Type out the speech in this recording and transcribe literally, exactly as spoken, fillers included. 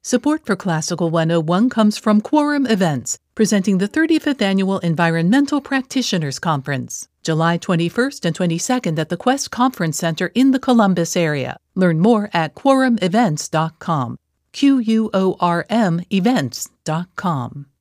Support for Classical one oh one comes from Quorum Events, presenting the thirty-fifth Annual Environmental Practitioners Conference, July twenty-first and twenty-second at the Quest Conference Center in the Columbus area. Learn more at quorum events dot com. Q U O R M events dot com.